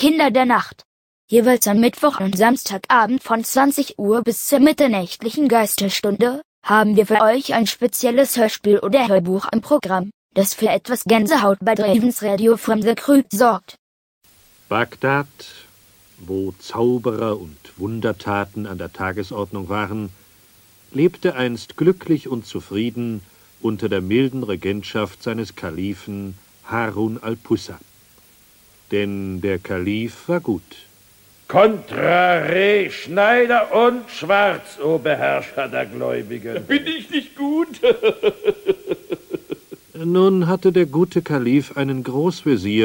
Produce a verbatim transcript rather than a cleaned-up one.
Kinder der Nacht. Jeweils am Mittwoch und Samstagabend von zwanzig Uhr bis zur mitternächtlichen Geisterstunde haben wir für euch ein spezielles Hörspiel oder Hörbuch im Programm, das für etwas Gänsehaut bei Dravens Radio from the Crypt sorgt. Bagdad, wo Zauberer und Wundertaten an der Tagesordnung waren, lebte einst glücklich und zufrieden unter der milden Regentschaft seines Kalifen Harun al-Pussa. Denn der Kalif war gut. Kontrare, Schneider und Schwarz, o Beherrscher der Gläubigen. Bin ich nicht gut? Nun hatte der gute Kalif einen Großvezier,